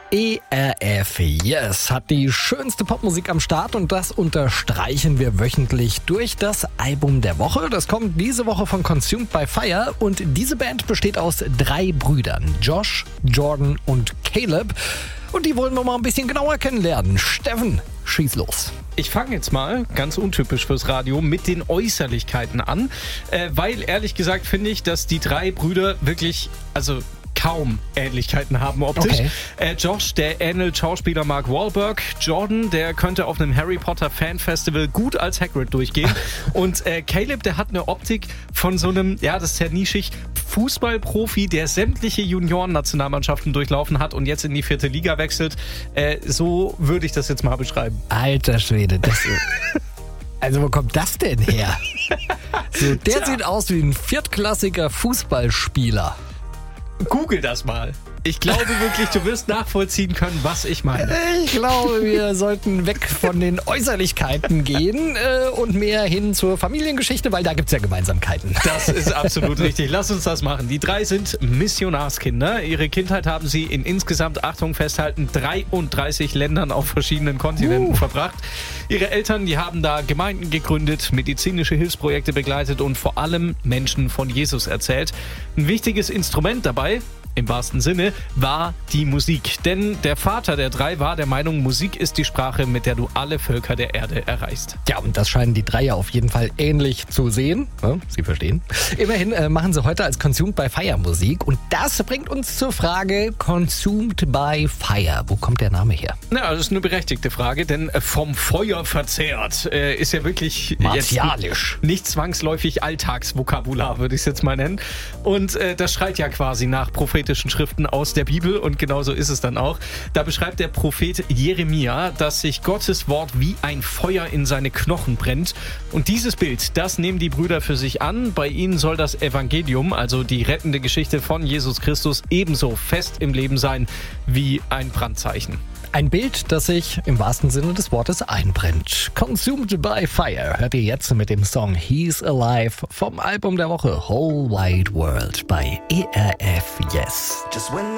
ERF Yes hat die schönste Popmusik am Start und das unterstreichen wir wöchentlich durch das Album der Woche. Das kommt diese Woche von Consumed by Fire und diese Band besteht aus 3 Brüdern, Josh, Jordan und Caleb. Und die wollen wir mal ein bisschen genauer kennenlernen. Steffen, schieß los. Ich fange jetzt mal, ganz untypisch fürs Radio, mit den Äußerlichkeiten an, weil ehrlich gesagt finde ich, dass die 3 Brüder wirklich, kaum Ähnlichkeiten haben optisch. Okay. Josh, der ähnelt Schauspieler Mark Wahlberg. Jordan, der könnte auf einem Harry Potter Fan-Festival gut als Hagrid durchgehen. Und Caleb, der hat eine Optik von so einem, das ist ja nischig, Fußballprofi, der sämtliche Junioren-Nationalmannschaften durchlaufen hat und jetzt in die 4. Liga wechselt. So würde ich das jetzt mal beschreiben. Alter Schwede, also wo kommt das denn her? So, der sieht aus wie ein viertklassiger Fußballspieler. Google das mal. Ich glaube wirklich, du wirst nachvollziehen können, was ich meine. Ich glaube, wir sollten weg von den Äußerlichkeiten gehen und mehr hin zur Familiengeschichte, weil da gibt es ja Gemeinsamkeiten. Das ist absolut richtig. Lass uns das machen. Die 3 sind Missionarskinder. Ihre Kindheit haben sie in insgesamt, Achtung festhalten, 33 Ländern auf verschiedenen Kontinenten verbracht. Ihre Eltern, die haben da Gemeinden gegründet, medizinische Hilfsprojekte begleitet und vor allem Menschen von Jesus erzählt. Ein wichtiges Instrument dabei, im wahrsten Sinne, war die Musik. Denn der Vater der 3 war der Meinung, Musik ist die Sprache, mit der du alle Völker der Erde erreichst. Ja, und das scheinen die 3 ja auf jeden Fall ähnlich zu sehen. Ja, Sie verstehen. Immerhin machen sie heute als Consumed by Fire Musik. Und das bringt uns zur Frage Consumed by Fire. Wo kommt der Name her? Na, das ist eine berechtigte Frage, denn vom Feuer verzehrt ist ja wirklich martialisch. Jetzt nicht zwangsläufig Alltagsvokabular, würde ich es jetzt mal nennen. Und das schreit ja quasi nach prophetischen Schriften aus der Bibel und genauso ist es dann auch. Da beschreibt der Prophet Jeremia, dass sich Gottes Wort wie ein Feuer in seine Knochen brennt. Und dieses Bild, das nehmen die Brüder für sich an. Bei ihnen soll das Evangelium, also die rettende Geschichte von Jesus Christus, ebenso fest im Leben sein wie ein Brandzeichen. Ein Bild, das sich im wahrsten Sinne des Wortes einbrennt. Consumed by Fire hört ihr jetzt mit dem Song He's Alive vom Album der Woche Whole Wide World bei ERF Yes. Just when